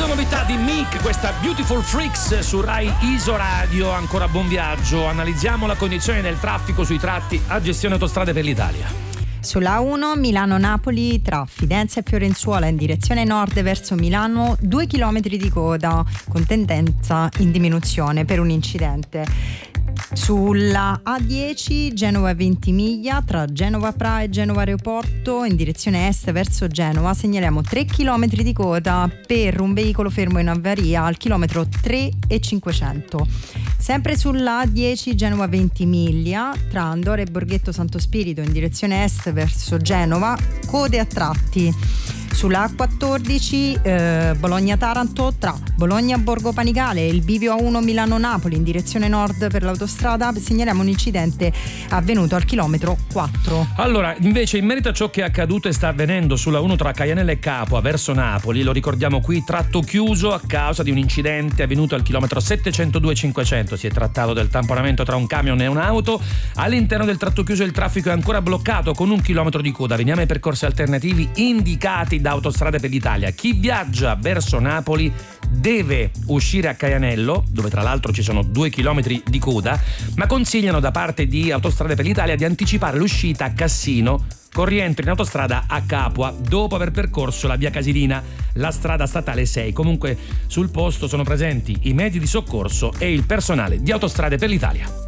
la novità di Mick, questa Beautiful Freaks su Rai Isoradio. Ancora buon viaggio. Analizziamo la condizione del traffico sui tratti a gestione Autostrade per l'Italia. Sulla A1 Milano-Napoli tra Fidenza e Fiorenzuola in direzione nord verso Milano 2 chilometri di coda con tendenza in diminuzione per un incidente. Sulla A10 Genova Ventimiglia tra Genova Pra e Genova Aeroporto in direzione est verso Genova segnaliamo 3 km di coda per un veicolo fermo in avaria al chilometro 3,500. Sempre sulla A10 Genova Ventimiglia tra Andora e Borghetto Santo Spirito in direzione est verso Genova, code a tratti. Sulla A14 Bologna-Taranto tra Bologna-Borgo Panigale e il bivio A1 Milano-Napoli in direzione nord per l'autostrada segnaliamo un incidente avvenuto al chilometro 4. Allora, invece, in merito a ciò che è accaduto e sta avvenendo sulla 1 tra Caianella e Capua verso Napoli, lo ricordiamo qui, tratto chiuso a causa di un incidente avvenuto al chilometro 702-500. Si è trattato del tamponamento tra un camion e un'auto. All'interno del tratto chiuso il traffico è ancora bloccato con 1 chilometro di coda. Veniamo ai percorsi alternativi indicati da Autostrade per l'Italia. Chi viaggia verso Napoli deve uscire a Caianello, dove tra l'altro ci sono 2 chilometri di coda, ma consigliano da parte di Autostrade per l'Italia di anticipare l'uscita a Cassino con rientro in autostrada a Capua dopo aver percorso la via Casilina, la strada statale 6. Comunque sul posto sono presenti i mezzi di soccorso e il personale di Autostrade per l'Italia.